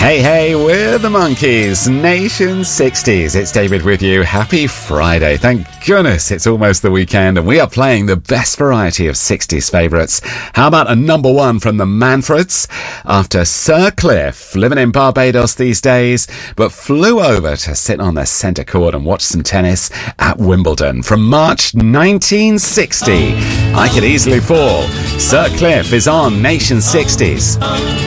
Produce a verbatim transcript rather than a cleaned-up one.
Hey, hey, we're the Monkees, Nation sixties. It's David with you. Happy Friday. Thank goodness it's almost the weekend and we are playing the best variety of sixties favourites. How about a number one from the Manfreds? After Sir Cliff, living in Barbados these days, but flew over to sit on the centre court and watch some tennis at Wimbledon from March nineteen sixty. I Could Easily Fall. Sir Cliff is on Nation sixties.